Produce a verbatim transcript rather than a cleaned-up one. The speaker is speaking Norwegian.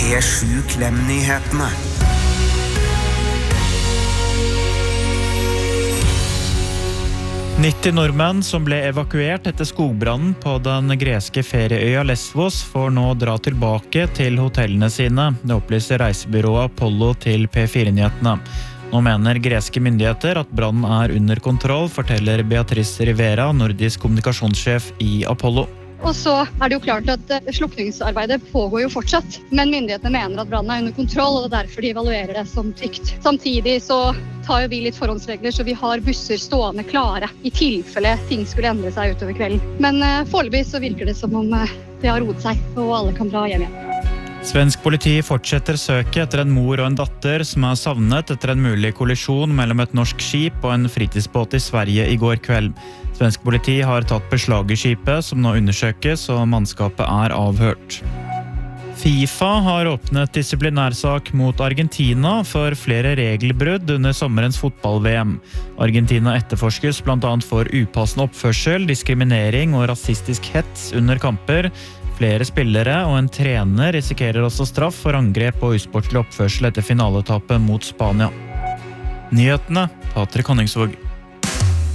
P sju Klem-nyhetene. nitti nordmenn som ble evakuert etter skogbrannen på den greske ferieøya Lesvos får nå dra tilbake til hotellene sine. Det opplyser reisebyrået Apollo til P fire-nyhetene. Nå mener greske myndigheter at brannen er under kontroll, forteller Beatrice Rivera, nordisk kommunikasjonssjef i Apollo. Og så er det jo klart at slukningsarbeidet pågår jo fortsatt, men myndighetene mener at brannen er under kontroll, og det er derfor de evaluerer det som trygt. Samtidig så tar jo vi litt forhåndsregler, så vi har busser stående klare i tilfelle ting skulle endre seg utover kvelden. Men uh, foreløpig så virker det som om uh, det har roet seg, og alle kan dra hjem igjen. Svensk politi fortsetter søket etter en mor og en datter som er savnet etter en mulig kollisjon mellom et norsk skip og en fritidsbåt i Sverige i går kveld. Svensk politi har tatt beslag i skipet, som nå undersøkes, og mannskapet er avhørt. FIFA har åpnet disiplinærsak mot Argentina for flere regelbrudd under sommerens fotball-V M. Argentina etterforskes blant annet for upassende oppførsel, diskriminering og rasistisk hets under kamper. Flere spillere og en trener risikerer også straff for angrep og usportlig oppførsel etter finaletapet mot Spania. Nyhetene, Patrik Honningsvåg.